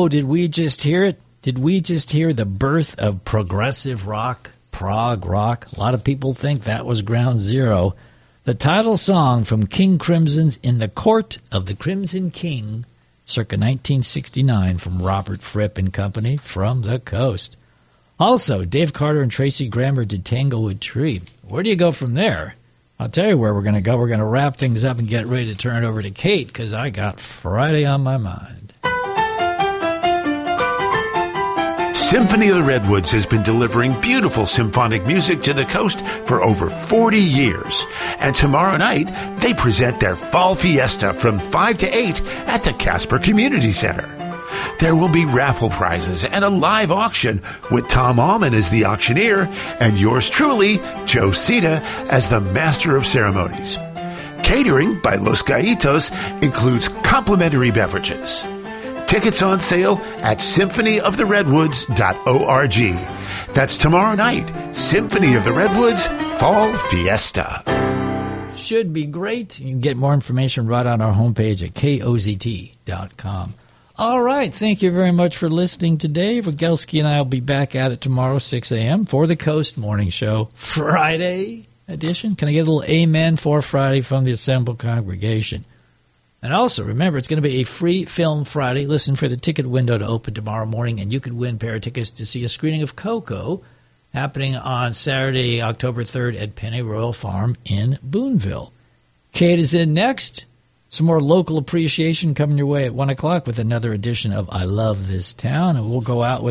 Oh, did we just hear it? Did we just hear the birth of progressive rock, prog rock? A lot of people think that was ground zero. The title song from King Crimson's In the Court of the Crimson King, circa 1969, from Robert Fripp and Company, from the coast. Also, Dave Carter and Tracy Grammer did Tanglewood Tree. Where do you go from there? I'll tell you where we're going to go. We're going to wrap things up and get ready to turn it over to Kate, because I got Friday on my mind. Symphony of the Redwoods has been delivering beautiful symphonic music to the coast for over 40 years. And tomorrow night, they present their Fall Fiesta from 5 to 8 at the Casper Community Center. There will be raffle prizes and a live auction with Tom Allman as the auctioneer and yours truly, Joe Cita, as the master of ceremonies. Catering by Los Gaitos includes complimentary beverages. Tickets on sale at symphonyoftheredwoods.org. That's tomorrow night, Symphony of the Redwoods Fall Fiesta. Should be great. You can get more information right on our homepage at kozt.com. All right, thank you very much for listening today. Vogelski and I will be back at it tomorrow, 6 a.m. for the Coast Morning Show, Friday edition. Can I get a little amen for Friday from the assembled congregation? And also, remember, it's going to be a free film Friday. Listen for the ticket window to open tomorrow morning, and you could win a pair of tickets to see a screening of Coco happening on Saturday, October 3rd at Pennyroyal Farm in Boonville. Kate is in next. Some more local appreciation coming your way at 1 o'clock with another edition of I Love This Town, and we'll go out with